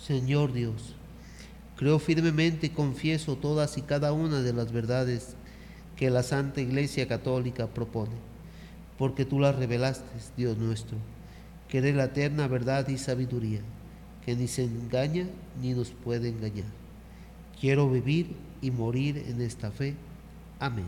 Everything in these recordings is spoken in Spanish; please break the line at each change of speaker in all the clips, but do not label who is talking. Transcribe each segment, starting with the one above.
Señor Dios, creo firmemente y confieso todas y cada una de las verdades que la Santa Iglesia Católica propone, porque tú las revelaste, Dios nuestro, que eres la eterna verdad y sabiduría, que ni se engaña ni nos puede engañar. Quiero vivir y morir en esta fe. Amén.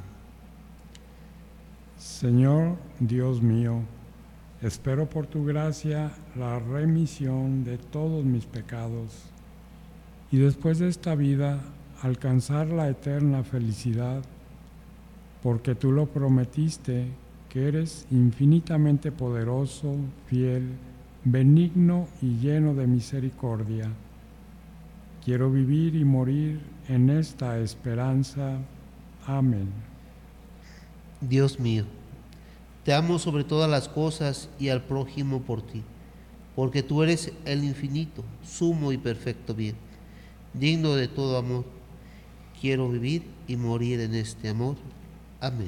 Señor Dios mío, espero por tu gracia la remisión de todos mis pecados y después de esta vida alcanzar la eterna felicidad, porque tú lo prometiste, que eres infinitamente poderoso, fiel, benigno y lleno de misericordia. Quiero vivir y morir en esta esperanza. Amén.
Dios mío, te amo sobre todas las cosas y al prójimo por ti, porque tú eres el infinito, sumo y perfecto bien, digno de todo amor. Quiero vivir y morir en este amor. Amén.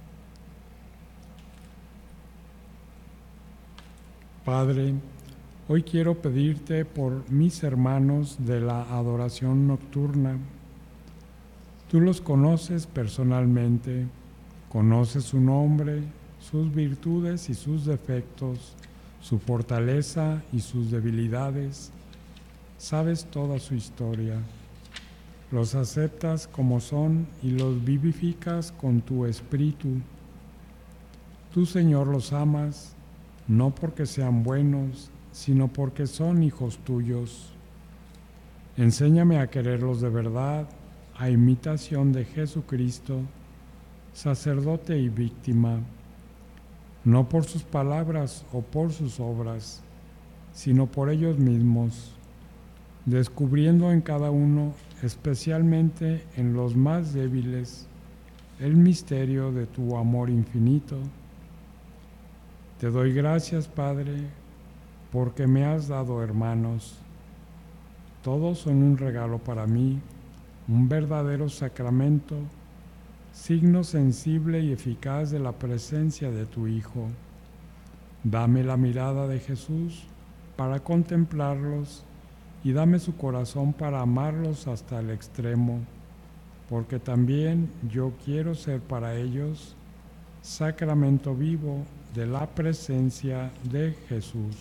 Padre, hoy quiero pedirte por mis hermanos de la adoración nocturna. Tú los conoces personalmente, conoces su nombre, sus virtudes y sus defectos, su fortaleza y sus debilidades. Sabes toda su historia. Los aceptas como son y los vivificas con tu espíritu. Tú, Señor, los amas, no porque sean buenos, sino porque son hijos tuyos. Enséñame a quererlos de verdad, a imitación de Jesucristo, sacerdote y víctima, no por sus palabras o por sus obras, sino por ellos mismos, descubriendo en cada uno, especialmente en los más débiles, el misterio de tu amor infinito. Te doy gracias, Padre, porque me has dado hermanos. Todos son un regalo para mí, un verdadero sacramento, signo sensible y eficaz de la presencia de tu Hijo. Dame la mirada de Jesús para contemplarlos y dame su corazón para amarlos hasta el extremo, porque también yo quiero ser para ellos sacramento vivo de la presencia de Jesús.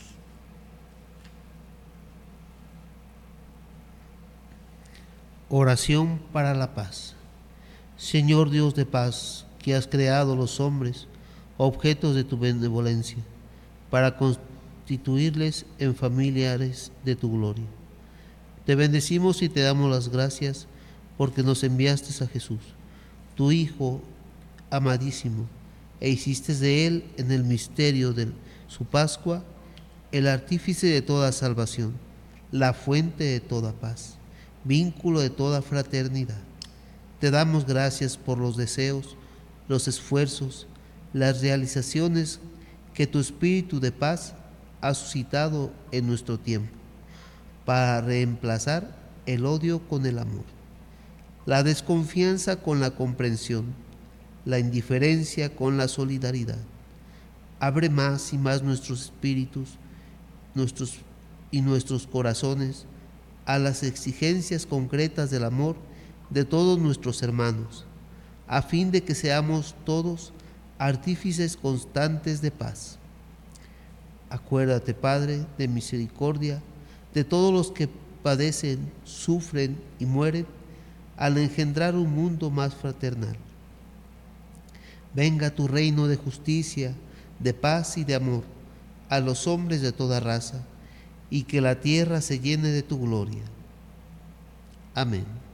Oración para la paz. Señor Dios de paz, que has creado los hombres, objetos de tu benevolencia, para constituirles en familiares de tu gloria. Te bendecimos y te damos las gracias porque nos enviaste a Jesús, tu Hijo amadísimo, e hiciste de él en el misterio de su Pascua el artífice de toda salvación, la fuente de toda paz, vínculo de toda fraternidad. Te damos gracias por los deseos, los esfuerzos, las realizaciones que tu espíritu de paz ha suscitado en nuestro tiempo, para reemplazar el odio con el amor, la desconfianza con la comprensión, la indiferencia con la solidaridad. Abre más y más nuestros espíritus nuestros corazones a las exigencias concretas del amor de todos nuestros hermanos, a fin de que seamos todos artífices constantes de paz. Acuérdate, Padre, de misericordia, de todos los que padecen, sufren y mueren al engendrar un mundo más fraternal. Venga tu reino de justicia, de paz y de amor a los hombres de toda raza, y que la tierra se llene de tu gloria. Amén.